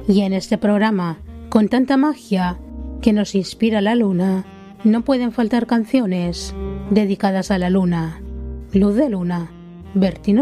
Y en este programa, con tanta magia que nos inspira la luna, no pueden faltar canciones dedicadas a la luna. Luz de luna, Bertino